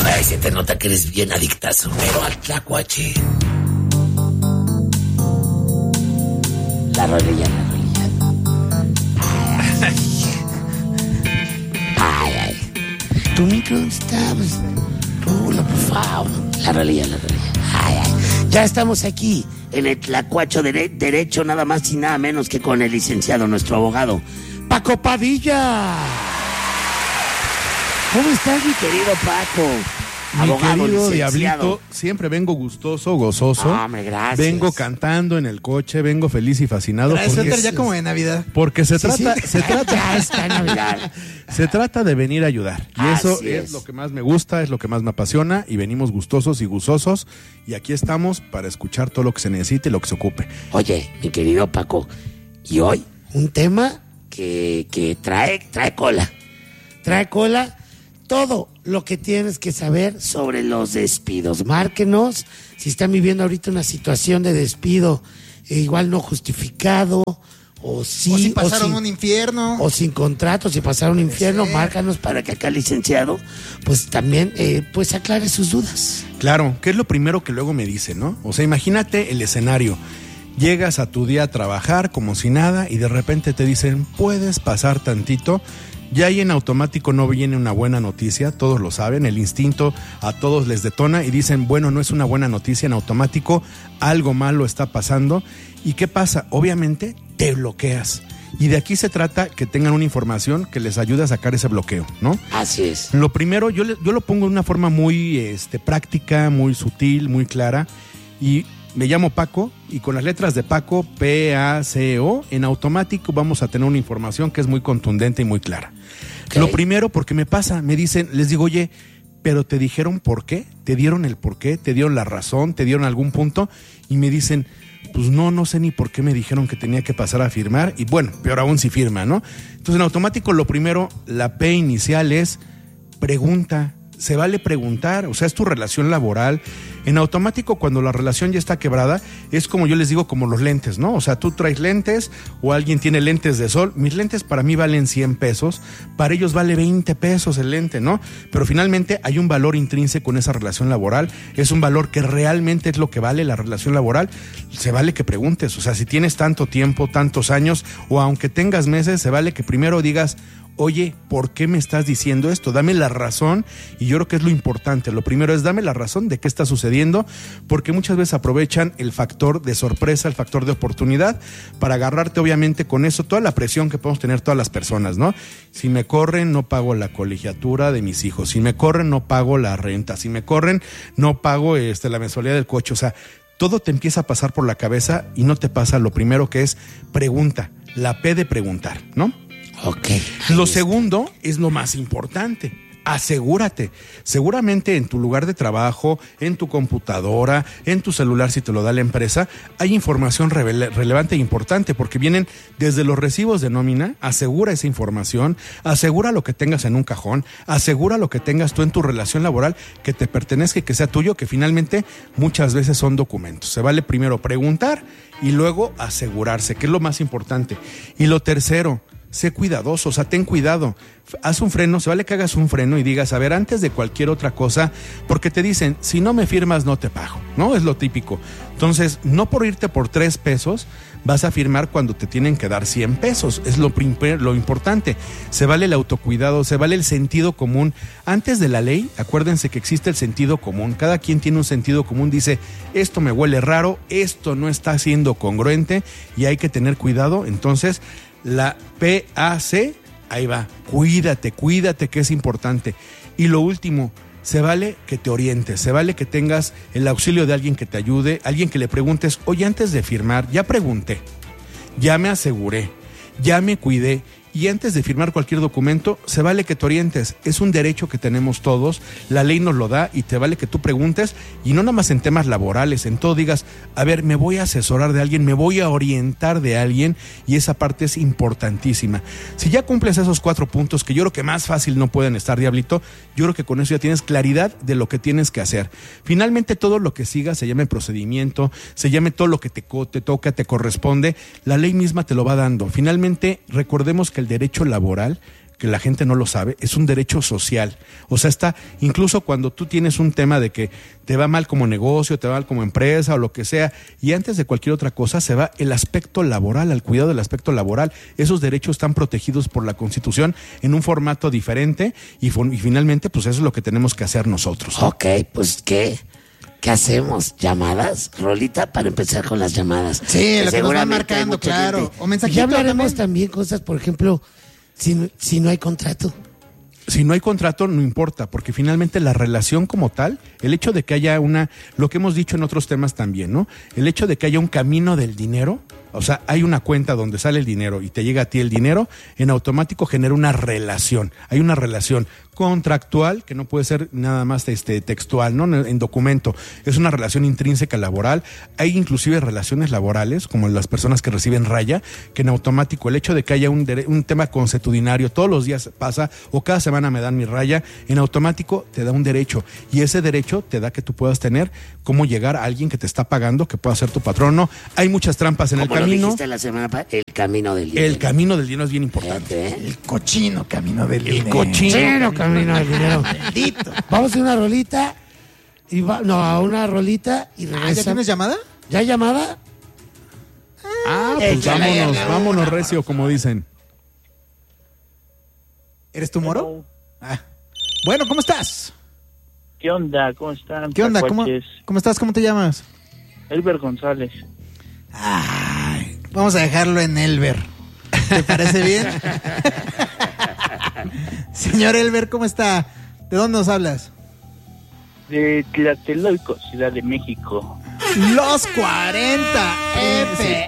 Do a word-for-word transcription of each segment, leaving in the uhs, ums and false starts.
Ay, se te nota que eres bien adictazo, pero al tlacuache. La rolilla, la rolilla. Ay, ay, ay. Tu micro está, pues, Rulo, por favor. La rolilla, la rolilla. Ay, ay. Ya estamos aquí en el Tlacuacho de Derecho, nada más y nada menos que con el licenciado, nuestro abogado, Paco Padilla. ¿Cómo estás, mi querido Paco? Mi Abogado, querido licenciado. Diablito, siempre vengo gustoso, gozoso. No, hombre, gracias. Vengo cantando en el coche, vengo feliz y fascinado. Trae Porque, suéter ya como de Navidad. porque se Sí, trata, sí. se trata, Ya está Navidad. se trata de venir a ayudar. Y Así eso es. es lo que más me gusta, es lo que más me apasiona. Y venimos gustosos y gustosos. Y aquí estamos para escuchar todo lo que se necesite y lo que se ocupe. Oye, mi querido Paco, y hoy un tema que, que trae, trae cola. Trae cola todo lo que tienes que saber sobre los despidos. Márquenos si están viviendo ahorita una situación de despido eh, igual no justificado, o sí, o si pasaron sin, un infierno. o sin contrato, si pasaron un infierno, Sí. márcanos para que acá el licenciado pues también eh, pues aclare sus dudas. Claro, ¿qué es lo primero que luego me dice, no? O sea, imagínate el escenario. Llegas a tu día a trabajar como si nada y de repente te dicen, ¿puedes pasar tantito? Ya ahí en automático no viene una buena noticia, todos lo saben, el instinto a todos les detona y dicen, bueno, no es una buena noticia, en automático algo malo está pasando. ¿Y qué pasa? Obviamente te bloqueas. Y de aquí se trata que tengan una información que les ayude a sacar ese bloqueo, ¿no? Así es. Lo primero, yo, le- yo lo pongo de una forma muy este, práctica, muy sutil, muy clara. Y me llamo Paco y con las letras de Paco, P A C O, en automático vamos a tener una información que es muy contundente y muy clara. Ok. Lo primero, porque me pasa, me dicen, les digo, oye, pero te dijeron por qué, te dieron el por qué, te dieron la razón, te dieron algún punto y me dicen, pues no, no sé ni por qué me dijeron que tenía que pasar a firmar y bueno, peor aún si firma, ¿no? Entonces en automático lo primero, la P inicial es pregunta. Se vale preguntar, o sea, es tu relación laboral. En automático, cuando la relación ya está quebrada, es como yo les digo, como los lentes, ¿no? O sea, tú traes lentes o alguien tiene lentes de sol. Mis lentes para mí valen cien pesos, para ellos vale veinte pesos el lente, ¿no? Pero finalmente hay un valor intrínseco en esa relación laboral, es un valor que realmente es lo que vale la relación laboral. Se vale que preguntes, o sea, si tienes tanto tiempo, tantos años, o aunque tengas meses, se vale que primero digas, oye, ¿por qué me estás diciendo esto? Dame la razón, y yo creo que es lo importante. Lo primero es dame la razón de qué está sucediendo, porque muchas veces aprovechan el factor de sorpresa, el factor de oportunidad, para agarrarte obviamente con eso, toda la presión que podemos tener todas las personas, ¿no? Si me corren, no pago la colegiatura de mis hijos. Si me corren, no pago la renta. Si me corren, no pago este, la mensualidad del coche. O sea, todo te empieza a pasar por la cabeza y no te pasa lo primero que es pregunta, la P de preguntar, ¿no? Ok. Lo segundo es lo más importante. Asegúrate. Seguramente en tu lugar de trabajo, en tu computadora, en tu celular, si te lo da la empresa, hay información rele- relevante e importante porque vienen desde los recibos de nómina. Asegura esa información, asegura lo que tengas en un cajón, asegura lo que tengas tú en tu relación laboral que te pertenezca y que sea tuyo, que finalmente muchas veces son documentos. Se vale primero preguntar y luego asegurarse, que es lo más importante. Y lo tercero, sé cuidadoso, o sea, ten cuidado. Haz un freno, se vale que hagas un freno y digas, a ver, antes de cualquier otra cosa, porque te dicen, si no me firmas, no te pago, ¿no? Es lo típico. Entonces, no por irte por tres pesos, vas a firmar cuando te tienen que dar cien pesos. Es lo, prim- lo importante. Se vale el autocuidado, se vale el sentido común. Antes de la ley, acuérdense que existe el sentido común. Cada quien tiene un sentido común. Dice, esto me huele raro, esto no está siendo congruente y hay que tener cuidado. Entonces, la P A C, ahí va, cuídate, cuídate, que es importante. Y lo último, se vale que te orientes, se vale que tengas el auxilio de alguien que te ayude, alguien que le preguntes, oye, antes de firmar, ya pregunté, ya me aseguré, ya me cuidé. Y antes de firmar cualquier documento, se vale que te orientes. Es un derecho que tenemos todos, la ley nos lo da y te vale que tú preguntes y no nada más en temas laborales, en todo digas, a ver, me voy a asesorar de alguien, me voy a orientar de alguien y esa parte es importantísima. Si ya cumples esos cuatro puntos, que yo creo que más fácil no pueden estar, Diablito, yo creo que con eso ya tienes claridad de lo que tienes que hacer. Finalmente todo lo que siga se llame procedimiento, se llame todo lo que te, te toca, te corresponde, la ley misma te lo va dando. Finalmente recordemos que el derecho laboral que la gente no lo sabe, es un derecho social. O sea, está, incluso cuando tú tienes un tema de que te va mal como negocio, te va mal como empresa o lo que sea, y antes de cualquier otra cosa se va el aspecto laboral, al cuidado del aspecto laboral. Esos derechos están protegidos por la Constitución en un formato diferente y, y finalmente pues eso es lo que tenemos que hacer nosotros. Ok, pues ¿qué? ¿Qué hacemos? ¿Llamadas? Rolita para empezar con las llamadas. Sí, lo que nos van marcando, claro. Gente. O mensajito. Ya hablaremos también. también cosas, por ejemplo, si, si no hay contrato. Si no hay contrato, no importa, porque finalmente la relación como tal, el hecho de que haya una, lo que hemos dicho en otros temas también, ¿no? El hecho de que haya un camino del dinero, o sea, hay una cuenta donde sale el dinero y te llega a ti el dinero, en automático genera una relación. Hay una relación contractual que no puede ser nada más este, textual, ¿no? En documento. Es una relación intrínseca laboral. Hay inclusive relaciones laborales, como las personas que reciben raya, que en automático el hecho de que haya un, dere- un tema consuetudinario, todos los días pasa, o cada semana me dan mi raya, en automático te da un derecho. Y ese derecho te da que tú puedas tener cómo llegar a alguien que te está pagando, que pueda ser tu patrono. Hay muchas trampas en el Como lo camino. dijiste la semana pa- el camino del dinero. El camino del dinero es bien importante. Fíjate, ¿eh? El cochino camino del El dinero. cochino. camino del dinero. Bendito. Vamos a una rolita y va, no, a una rolita y Ah, ¿ya regresa. tienes llamada? ¿Ya hay llamada? Ah, pues Échale, vámonos, échale. vámonos recio, como dicen. ¿Eres tú, Moro? Ah. Bueno, ¿cómo estás? ¿Qué onda? ¿Cómo están? ¿Qué onda? ¿Cómo, tacuaches? ¿Cómo estás? ¿Cómo te llamas? Elber González. Ay, vamos a dejarlo en Elber. ¿Te parece bien? Señor Elber, ¿cómo está? ¿De dónde nos hablas? De Tlatelolco, Ciudad de México. Los cuarenta F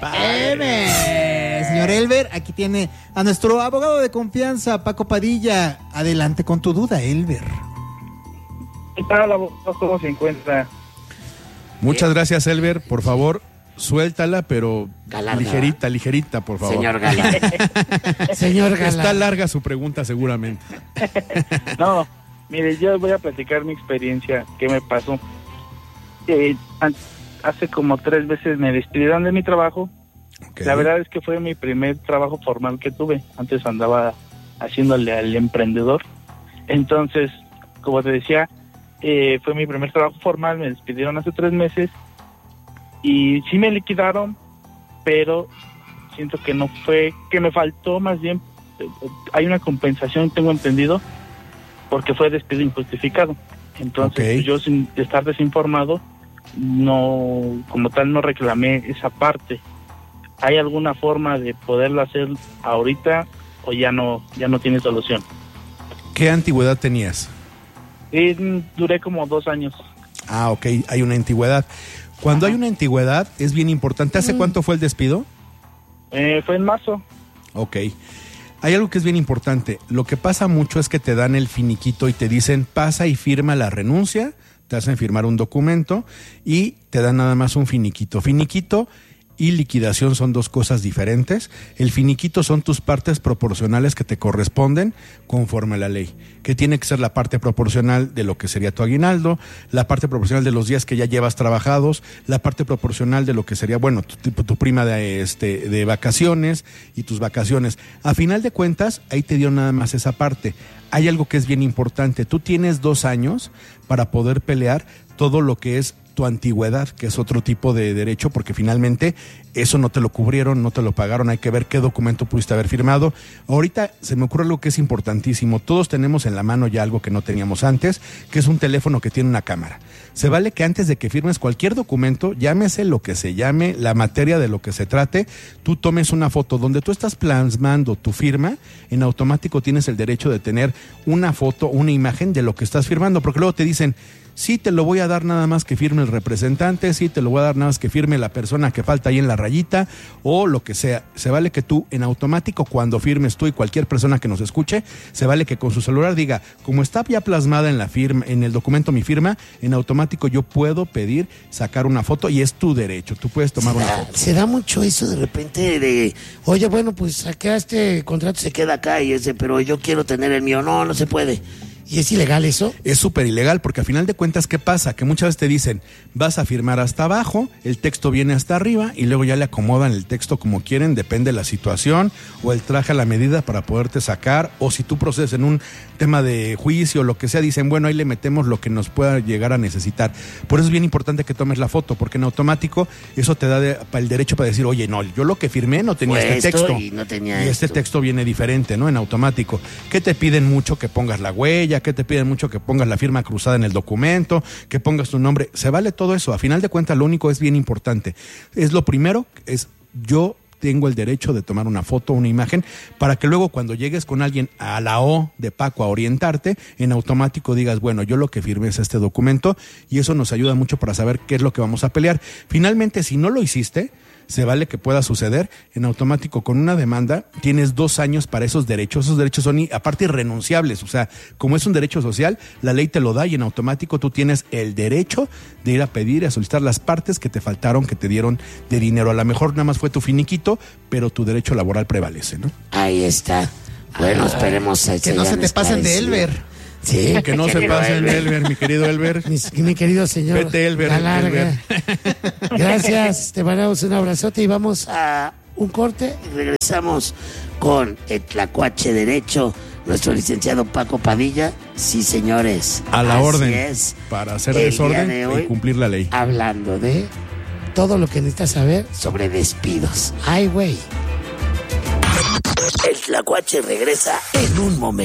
M. Señor Elber, aquí tiene a nuestro abogado de confianza, Paco Padilla. Adelante con tu duda, Elber. ¿Qué tal, abogado? ¿Cómo se encuentra? Muchas gracias, Elber. Por favor, suéltala, pero Galarda. ligerita, ligerita, por favor. Señor Galán. Señor Está Galán. larga su pregunta, seguramente. No, mire, yo voy a platicar mi experiencia, qué me pasó. Eh, an- hace como tres veces me despidieron de mi trabajo. Ok. La verdad es que fue mi primer trabajo formal que tuve. Antes andaba haciéndole al emprendedor. Entonces, como te decía, eh, fue mi primer trabajo formal. Me despidieron hace tres meses y sí me liquidaron, pero siento que no fue, que me faltó más bien, eh, hay una compensación, tengo entendido, porque fue despido injustificado. Entonces, Ok. pues, yo sin estar desinformado, no, como tal, no reclamé esa parte. ¿Hay alguna forma de poderlo hacer ahorita o ya no, ya no tiene solución? ¿Qué antigüedad tenías? Y, mm, duré como dos años. Ah, ok, hay una antigüedad. Cuando hay una antigüedad es bien importante. ¿Hace cuánto fue el despido? Eh, fue en marzo. Ok. Hay algo que es bien importante. Lo que pasa mucho es que te dan el finiquito y te dicen pasa y firma la renuncia, te hacen firmar un documento y te dan nada más un finiquito. Finiquito y liquidación son dos cosas diferentes. El finiquito son tus partes proporcionales que te corresponden conforme a la ley, que tiene que ser la parte proporcional de lo que sería tu aguinaldo, la parte proporcional de los días que ya llevas trabajados, la parte proporcional de lo que sería, bueno, tu, tu prima de, este, de vacaciones y tus vacaciones. A final de cuentas, ahí te dio nada más esa parte. Hay algo que es bien importante. Tú tienes dos años para poder pelear todo lo que es tu antigüedad, que es otro tipo de derecho, porque finalmente eso no te lo cubrieron, no te lo pagaron, hay que ver qué documento pudiste haber firmado. Ahorita se me ocurre algo que es importantísimo. Todos tenemos en la mano ya algo que no teníamos antes, que es un teléfono que tiene una cámara. Se vale que antes de que firmes cualquier documento, llámese lo que se llame, la materia de lo que se trate, tú tomes una foto donde tú estás plasmando tu firma, en automático tienes el derecho de tener una foto, una imagen de lo que estás firmando, porque luego te dicen, sí, te lo voy a dar nada más que firme el representante, sí, te lo voy a dar nada más que firme la persona que falta ahí en la rayita, o lo que sea. Se vale que tú, en automático, cuando firmes tú y cualquier persona que nos escuche, se vale que con su celular diga, como está ya plasmada en la firma, en el documento mi firma, en automático yo puedo pedir sacar una foto y es tu derecho, tú puedes tomar se una da, foto. se da mucho eso de repente de, oye, bueno, pues acá este contrato se queda acá y ese, pero yo quiero tener el mío. No, no se puede. ¿Y es ilegal eso? Es súper ilegal porque al final de cuentas, ¿qué pasa? Que muchas veces te dicen, vas a firmar hasta abajo, el texto viene hasta arriba y luego ya le acomodan el texto como quieren, depende de la situación o el traje a la medida para poderte sacar, o si tú procedes en un tema de juicio o lo que sea, dicen, bueno, ahí le metemos lo que nos pueda llegar a necesitar. Por eso es bien importante que tomes la foto, porque en automático eso te da de, el derecho para decir, oye, no, yo lo que firmé no tenía Fue este esto texto y no tenía y este esto. texto viene diferente, ¿no? En automático. ¿Qué te piden mucho? Que pongas la huella, que te piden mucho que pongas la firma cruzada en el documento, que pongas tu nombre. Se vale todo eso. A final de cuentas, lo único es bien importante. Es lo primero, es yo tengo el derecho de tomar una foto, una imagen, para que luego cuando llegues con alguien a la O de Paco a orientarte, en automático digas, bueno, yo lo que firmé es este documento, y eso nos ayuda mucho para saber qué es lo que vamos a pelear. Finalmente, si no lo hiciste, se vale que pueda suceder. En automático, con una demanda, tienes dos años para esos derechos. Esos derechos son, y, aparte, irrenunciables. O sea, como es un derecho social, la ley te lo da y en automático tú tienes el derecho de ir a pedir y a solicitar las partes que te faltaron, que te dieron de dinero. A lo mejor nada más fue tu finiquito, pero tu derecho laboral prevalece, ¿no? Ahí está. Bueno, Ah, esperemos a que no se te pasen de Elber. Sí, Que no se querido pasen, Elber, mi querido Elber. Mi, mi querido señor. Vete, Elber, La larga. Elber. Gracias, te mandamos un abrazote y vamos a un corte y regresamos con el Tlacuache Derecho, nuestro licenciado Paco Padilla. Sí, señores. A la así orden. es. Para hacer El desorden día de hoy, y cumplir la ley. hablando de todo lo que necesitas saber sobre despidos. Ay, güey. El Tlacuache regresa en un momento.